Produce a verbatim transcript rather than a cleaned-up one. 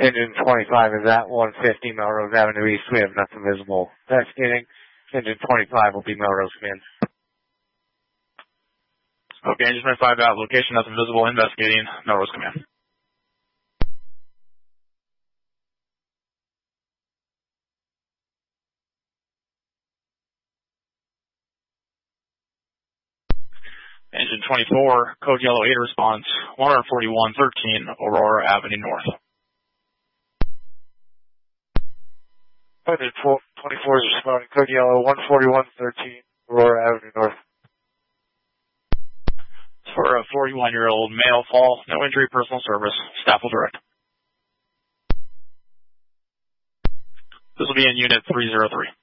Engine twenty-five is at one fifty Melrose Avenue East. We have nothing visible. Investigating. Engine twenty-five will be Melrose Command. Okay, Engine twenty-five out. Location, nothing visible. Investigating. Melrose Command. Engine twenty-four, code yellow eight response, one forty-one thirteen Aurora Avenue North. Engine twenty-four is responding, code yellow one forty-one thirteen Aurora Avenue North. For a forty-one-year-old male, fall, no injury, personal service, staff will direct. This will be in unit three zero three.